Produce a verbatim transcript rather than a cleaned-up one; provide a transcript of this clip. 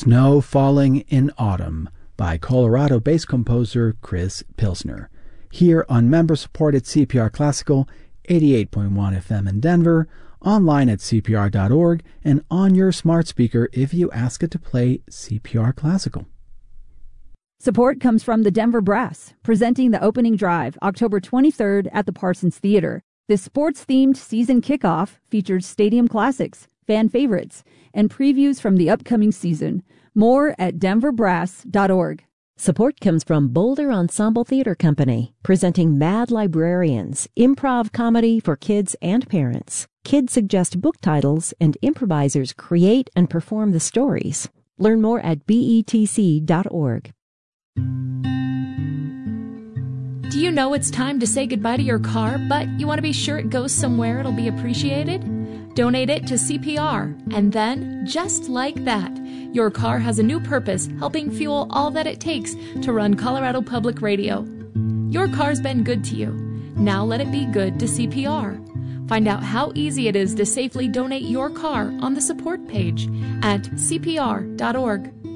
Snow Falling in Autumn by Colorado-based composer Chris Pilsner. Here on member-supported C P R Classical, eighty-eight point one F M in Denver, online at C P R dot org, and on your smart speaker if you ask it to play C P R Classical. Support comes from the Denver Brass, presenting the opening drive October twenty-third at the Parsons Theater. This sports-themed season kickoff features stadium classics, fan favorites, and previews from the upcoming season. More at denver brass dot org. Support comes from Boulder Ensemble Theater Company, presenting Mad Librarians, improv comedy for kids and parents. Kids suggest book titles, and improvisers create and perform the stories. Learn more at B E T C dot org. Do you know it's time to say goodbye to your car, but you want to be sure it goes somewhere it'll be appreciated? Donate it to C P R, and then, just like that, your car has a new purpose, helping fuel all that it takes to run Colorado Public Radio. Your car's been good to you. Now let it be good to C P R. Find out how easy it is to safely donate your car on the support page at C P R dot org.